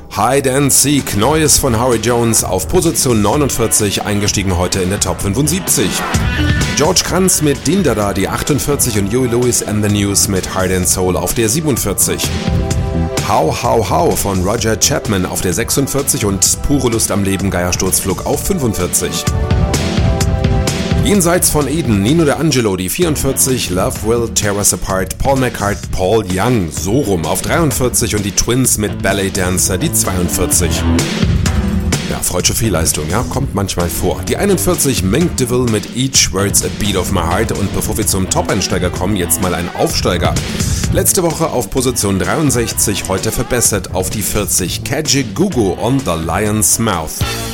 Hide and Seek, Neues von Harry Jones auf Position 49, eingestiegen heute in der Top 75. George Kranz mit Din Dada, die 48 und Huey Lewis and the News mit Heart and Soul auf der 47. How How How von Roger Chapman auf der 46 und Pure Lust am Leben, Geiersturzflug auf 45. Jenseits von Eden, Nino D'Angelo, die 44, Love Will Tear Us Apart, Paul McCartney, Paul Young, so rum auf 43 und die Twins mit Ballet Dancer, die 42. Ja, freudsche Fehlleistung, ja, kommt manchmal vor. Die 41, Mink DeVille mit Each Word's a Beat of My Heart und bevor wir zum Top-Einsteiger kommen, jetzt mal ein Aufsteiger. Letzte Woche auf Position 63, heute verbessert auf die 40, Kaji Gugu on the Lion's Mouth.